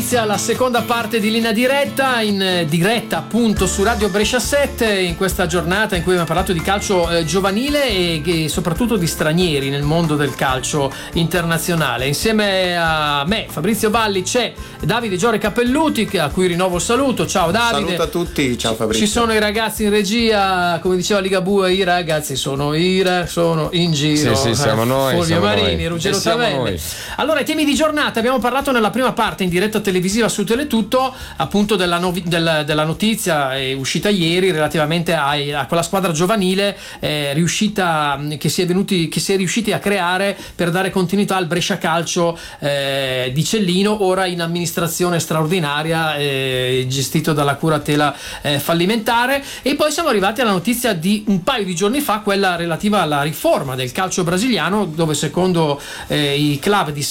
inizia la seconda parte di Linea Diretta, in diretta appunto su Radio Brescia 7, in questa giornata in cui abbiamo parlato di calcio giovanile e soprattutto di stranieri nel mondo del calcio internazionale. Insieme a me, Fabrizio Valli, c'è Davide Giore Cappelluti, a cui rinnovo il saluto. Ciao Davide. Saluto a tutti, ciao Fabrizio. Ci sono i ragazzi in regia, come diceva Ligabue, i ragazzi sono in giro. Sì, siamo noi. Fulvio siamo Marini, noi. Ruggero Tavenne. Allora, i temi di giornata, abbiamo parlato nella prima parte in diretta televisiva su Teletutto appunto della notizia uscita ieri relativamente a quella squadra giovanile riuscita che si è riusciti a creare per dare continuità al Brescia Calcio di Cellino, ora in amministrazione straordinaria, gestito dalla curatela fallimentare. E poi siamo arrivati alla notizia di un paio di giorni fa, quella relativa alla riforma del calcio brasiliano, dove secondo i club di